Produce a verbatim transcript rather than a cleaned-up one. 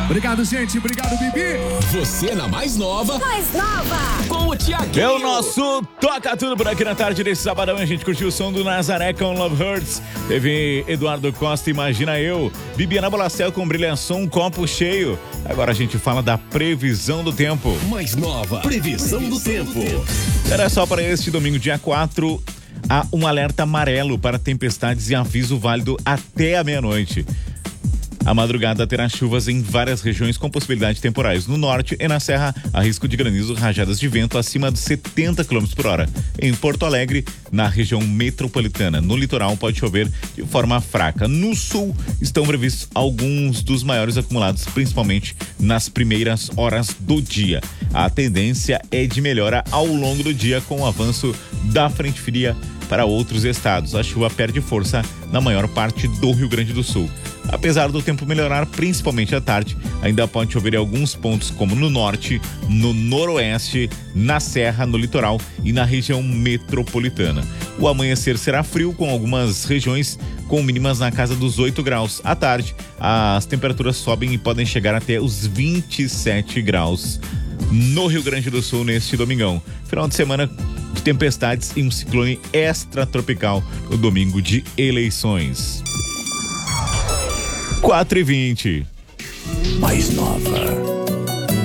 Obrigado, gente. Obrigado, Bibi. Você na mais nova. Mais nova. Com o Thiaguinho. É o nosso Toca Tudo por aqui na tarde desse sabadão. A gente curtiu o som do Nazaré com Love Hurts. Teve Eduardo Costa, Imagina Eu. Bibiana Bolacel com Brilhação, um copo cheio. Agora a gente fala da previsão do tempo. Mais nova. Previsão do tempo. Era só para este domingo, dia quatro. Há um alerta amarelo para tempestades e aviso válido até a meia-noite. A madrugada terá chuvas em várias regiões com possibilidade de temporais. No norte e na serra, há risco de granizo, rajadas de vento acima de setenta quilômetros por hora. Em Porto Alegre, na região metropolitana, no litoral, pode chover de forma fraca. No sul, estão previstos alguns dos maiores acumulados, principalmente nas primeiras horas do dia. A tendência é de melhora ao longo do dia com o avanço da frente fria para outros estados. A chuva perde força na maior parte do Rio Grande do Sul. Apesar do tempo melhorar, principalmente à tarde, ainda pode chover em alguns pontos, como no norte, no noroeste, na serra, no litoral e na região metropolitana. O amanhecer será frio, com algumas regiões com mínimas na casa dos oito graus. À tarde, as temperaturas sobem e podem chegar até os vinte e sete graus no Rio Grande do Sul neste domingão. Final de semana de tempestades e um ciclone extratropical no domingo de eleições. quatro e vinte. Mais nova.